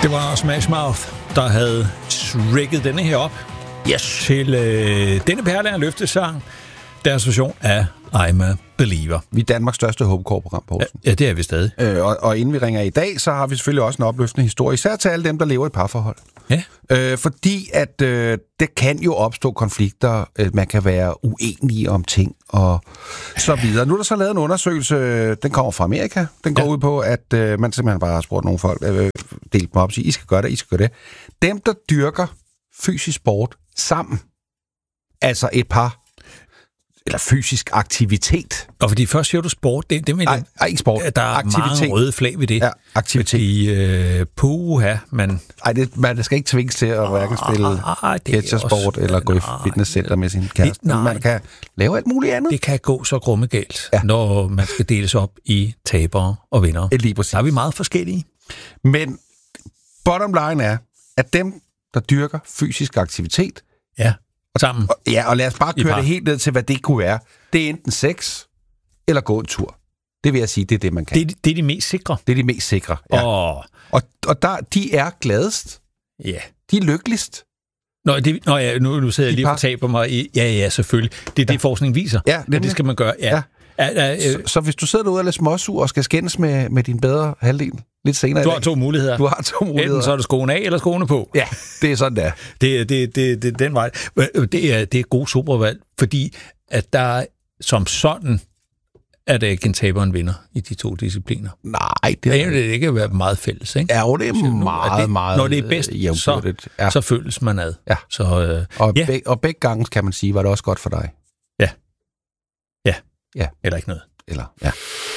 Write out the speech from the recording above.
Det var Smash Mouth, der havde rigget denne her op til denne perle af løftesang, deres version af I'm a Believer. Vi er Danmarks største håbekår-program, Poulsen. Ja, det er vi stadig. Og inden vi ringer i dag, så har vi selvfølgelig også en opløftende historie, især til alle dem, der lever i parforhold. Ja. Fordi at det kan jo opstå konflikter, man kan være uenige om ting og så videre. Nu er der så lavet en undersøgelse, den kommer fra Amerika. Den går ud på, at man simpelthen bare har spurgt nogle folk, delt dem op og sige, I skal gøre det, I skal gøre det. Dem, der dyrker fysisk sport sammen, altså et par, eller fysisk aktivitet. Og fordi først siger du sport, det mener jeg... Nej, ikke sport. Der er aktivitet. Mange røde flag ved det. Ja, aktivitet. Fordi, man... Ej, man skal ikke tvinges til at hverken spille catchersport eller gå i fitnesscenter med sin kæreste. Man kan lave alt muligt andet. Det kan gå så grumme galt, når man skal deles op i tabere og vindere. Lige præcis. Der er vi meget forskellige. Men bottom line er, at dem, der dyrker fysisk aktivitet, sammen. Og lad os bare køre det helt ned til, hvad det kunne være. Det er enten sex eller gå en tur. Det vil jeg sige, det er det, man kan. Det er de mest sikre. Det er de mest sikre, ja. Og der, de er gladest. Ja. De er lykkeligst. Nu sidder jeg lige og taber mig i... Ja, selvfølgelig. Det er det, forskning viser. Ja, det skal man gøre. Ja. Så hvis du sidder derude og er lidt småsur og skal skændes med din bedre halvdel lidt senere... Du har to muligheder. Enten så er det skoene af, eller skoene på. Ja, det er sådan, der. Det er den vej. Det er god supervalg, fordi at der som sådan er der ikke en taber og en vinder i de to discipliner. Nej, det ikke være meget fælles, ikke? Ja, det er meget. Når det er bedst, så føles man ad. Ja. Så, og begge gange, kan man sige, var det også godt for dig. Ja. Eller ikke noget. Ja.